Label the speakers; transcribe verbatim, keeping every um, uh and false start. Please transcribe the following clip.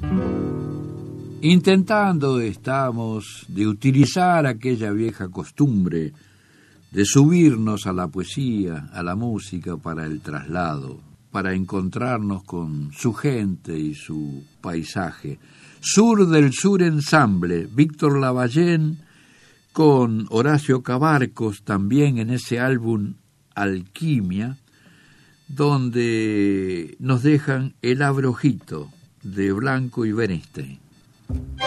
Speaker 1: Intentando estamos de utilizar aquella vieja costumbre de subirnos a la poesía, a la música para el traslado, para encontrarnos con su gente y su paisaje. Sur del Sur Ensamble, Víctor Lavallén, con Horacio Cabarcos también en ese álbum Alquimia, donde nos dejan El Abrojito de Blanco y Bernstein.